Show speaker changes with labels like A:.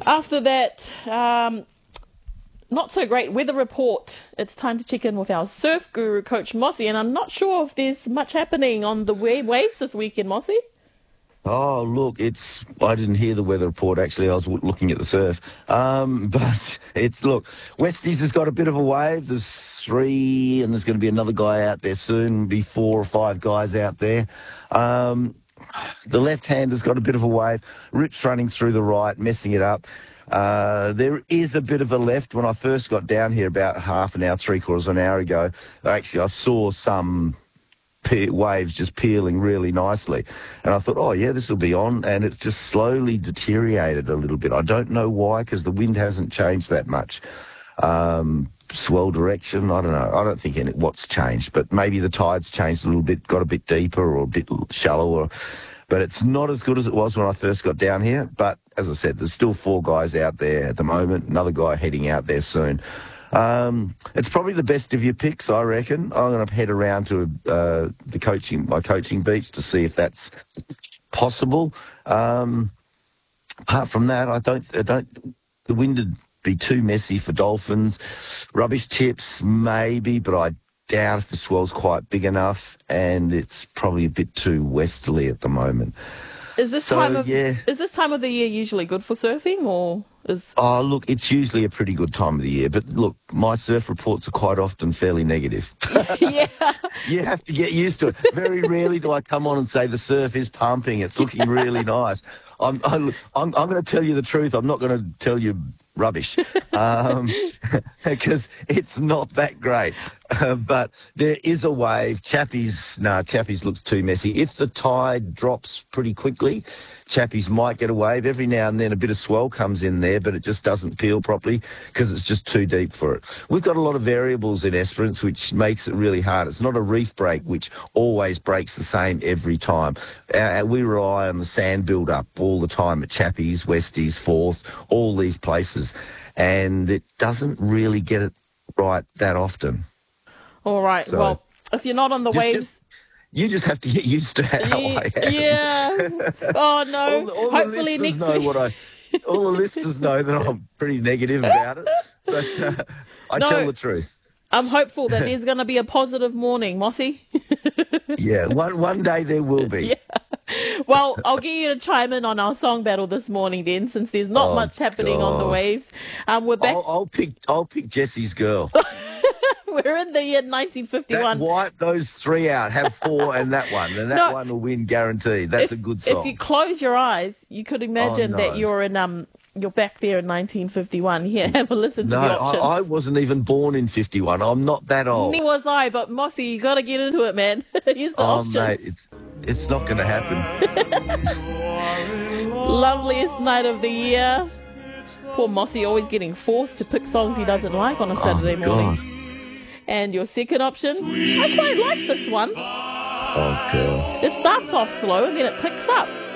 A: After that, not so great weather report. It's time to check in with our surf guru, Coach Mossy, and I'm not sure if there's much happening on the waves this weekend, Mossy.
B: Oh, look, I didn't hear the weather report, actually. I was looking at the surf. But Westies has got a bit of a wave. There's 3, and there's going to be another guy out there soon, be 4 or 5 guys out there. The left-hander's got a bit of a wave. Rip's running through the right, messing it up. There is a bit of a left. When I first got down here about half an hour, 3/4 an hour ago, actually I saw some waves just peeling really nicely. And I thought, oh, yeah, this will be on. And it's just slowly deteriorated a little bit. I don't know why, because the wind hasn't changed that much. Swell direction, I don't know. I don't think what's changed. But maybe the tide's changed a little bit, got a bit deeper or a bit shallower. But it's not as good as it was when I first got down here. But as I said, there's still 4 guys out there at the moment. Another guy heading out there soon. It's probably the best of your picks, I reckon. I'm going to head around to my coaching beach to see if that's possible. Apart from that, the wind would be too messy for dolphins. Rubbish tips, maybe, but I doubt if the swell's quite big enough, and it's probably a bit too westerly at the moment.
A: Is this time of the year usually good for surfing, or is? Oh,
B: look, it's usually a pretty good time of the year, but look, my surf reports are quite often fairly negative.
A: Yeah.
B: You have to get used to it. Very rarely do I come on and say the surf is pumping. It's looking really nice. I'm going to tell you the truth. I'm not going to tell you rubbish because it's not that great. But there is a wave. Chappies looks too messy. If the tide drops pretty quickly, Chappies might get a wave. Every now and then a bit of swell comes in there, but it just doesn't peel properly because it's just too deep for it. We've got a lot of variables in Esperance, which makes it really hard. It's not a reef break, which always breaks the same every time. We rely on the sand build-up all the time at Chappies, Westies, Forth, all these places, and it doesn't really get it right that often.
A: All right. So, well, if you're not on the waves...
B: You just have to get used to how I am.
A: Yeah. Oh, no.
B: All
A: Hopefully next week.
B: All the listeners know that I'm pretty negative about it, but I tell the truth.
A: I'm hopeful that there's going to be a positive morning, Mossy.
B: Yeah, one day there will be.
A: Yeah. Well, I'll get you to chime in on our song battle this morning then, since there's not much happening on the waves. We're back.
B: I'll pick Jesse's Girl.
A: We're in the year 1951.
B: Wipe those 3 out. Have 4 and that one. And that one will win guaranteed. That's a good song.
A: If you close your eyes, you could imagine that you're in you're back there in 1951. Here, have a listen to the options.
B: I wasn't even born in 51. I'm not that old.
A: Neither was I, but Mossy, you got to get into it, man. Here's the options.
B: Mate, it's not going to happen.
A: Loveliest night of the year. Poor Mossy always getting forced to pick songs he doesn't like on a Saturday morning.
B: God.
A: And your second option, I quite like this one.
B: Oh, God.
A: It starts off slow and then it picks up.